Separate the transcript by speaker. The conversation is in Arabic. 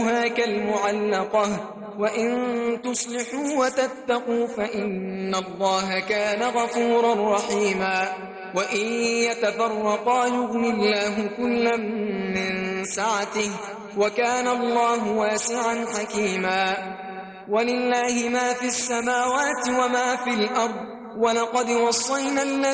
Speaker 1: كالمعلقة وإن تصلحوا وتتقوا فإن الله كان غفورا رحيما وإن يتفرقا يغني الله كلا من سعته وكان الله واسعا حكيما ولله ما في السماوات وما في الأرض ولقد وصينا